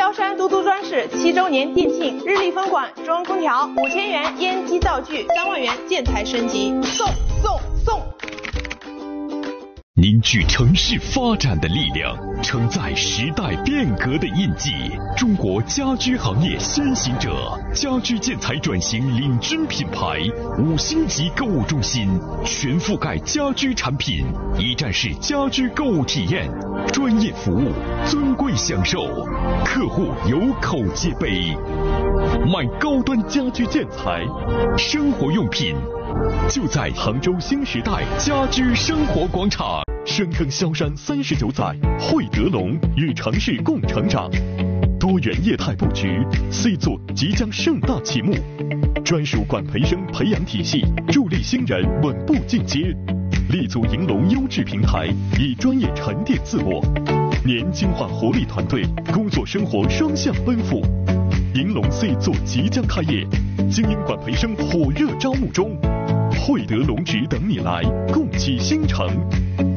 萧山都督专事7周年店庆，日立分馆中央空调5000元烟机灶具，3万元建材升级，送！ 凝聚城市发展的力量，承载时代变革的印记。中国家居行业先行者，家居建材转型领军品牌，5星级购物中心，全覆盖家居产品，一站式家居购物体验，专业服务，尊贵享受，客户有口皆碑。买高端家居建材、生活用品，就在杭州新时代家居生活广场。深耕萧山39载，汇德龙与城市共成长。多元业态布局 ，C 座即将盛大启幕。专属管培生培养体系，助力新人稳步进阶。立足银龙优质平台，以专业沉淀自我。年轻化活力团队，工作生活双向奔赴。银龙 C 座即将开业，精英管培生火热招募中。汇德龙职等你来，共启新城。